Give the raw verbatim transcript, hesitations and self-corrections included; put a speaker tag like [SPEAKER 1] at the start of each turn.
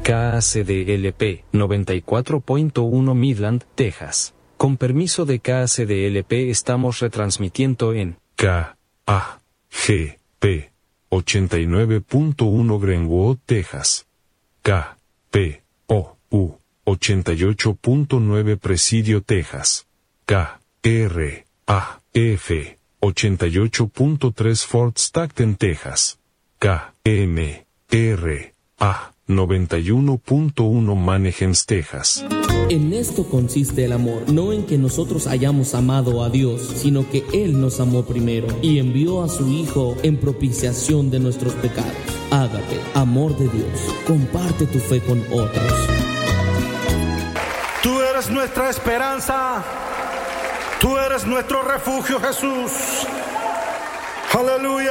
[SPEAKER 1] K A C D L P noventa y cuatro punto uno Midland, Texas. Con permiso de K A C D L P estamos retransmitiendo en
[SPEAKER 2] K A G P ochenta y nueve punto uno Greenwood, Texas. K P O U ochenta y ocho punto nueve Presidio, Texas. K R A F ochenta y ocho punto tres Fort Stockton, Texas. K M R A noventa y uno punto uno Manahems, Texas.
[SPEAKER 3] En esto consiste el amor, no en que nosotros hayamos amado a Dios, sino que Él nos amó primero y envió a su Hijo en propiciación de nuestros pecados. Ágape, amor de Dios, comparte tu fe con otros.
[SPEAKER 4] Tú eres nuestra esperanza, tú eres nuestro refugio, Jesús.